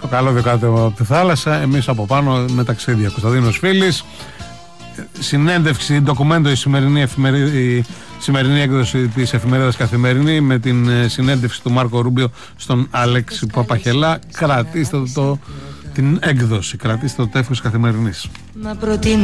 το καλώδιο κάτω από τη θάλασσα, εμείς από πάνω με ταξίδια. Κωνσταντίνος Φίλης, συνέντευξη, ντοκουμέντο, η σημερινή έκδοση της εφημερίδας Καθημερινή με την συνέντευξη του Μάρκο Ρούμπιο στον Αλέξη Παπαχελά. Κρατήστε την έκδοση, κρατήστε το τεύχος Καθημερινής.